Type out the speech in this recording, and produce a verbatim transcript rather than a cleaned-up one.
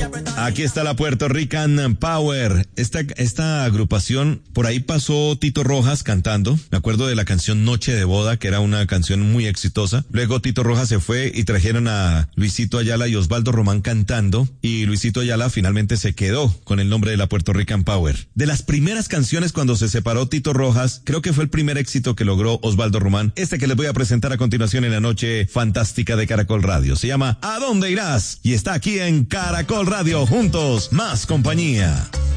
Aquí está la Puerto Rican Power. Esta, esta agrupación, por ahí pasó Tito Rojas cantando. Me acuerdo de la canción Noche de Boda, que era una canción muy exitosa. Luego Tito Rojas se fue y trajeron a Luisito Ayala y Osvaldo Román cantando. Y Luisito Ayala finalmente se quedó con el nombre de la Puerto Rican Power. De las primeras canciones cuando se separó Tito Rojas, creo que fue el primer éxito que logró Osvaldo Román. Este que les voy a presentar a continuación en la noche fantástica de Caracol Radio. Se llama ¿A dónde irás? Y está aquí en Caracol Radio. Juntos, más compañía.